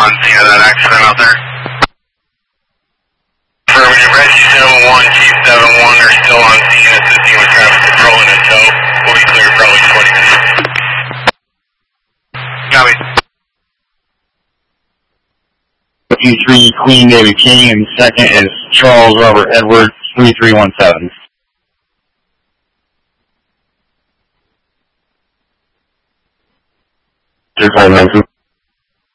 on scene of that accident out there. Affirmative, Reggie 71, Chief 71 are still on scene assisting with traffic control and in tow. We'll be clear probably 20 minutes. Copy. 53 Queen David King, and second is Charles Robert Edwards, 3317. Just hold on.